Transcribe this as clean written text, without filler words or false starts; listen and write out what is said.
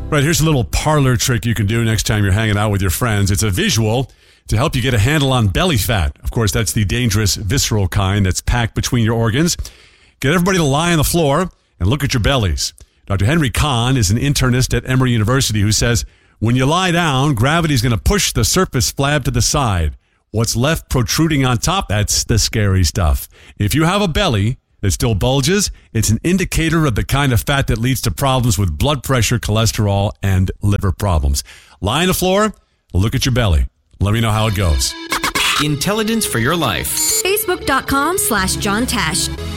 Right, here's a little parlor trick you can do next time you're hanging out with your friends. It's a visual to help you get a handle on belly fat. Of course, that's the dangerous visceral kind that's packed between your organs. Get everybody to lie on the floor and look at your bellies. Dr. Henry Kahn is an internist at Emory University who says, when you lie down, gravity is going to push the surface flab to the side. What's left protruding on top, that's the scary stuff. If you have a belly that still bulges, it's an indicator of the kind of fat that leads to problems with blood pressure, cholesterol, and liver problems. Lie on the floor, look at your belly. Let me know how it goes. Intelligence for your life. Facebook.com/John Tesh.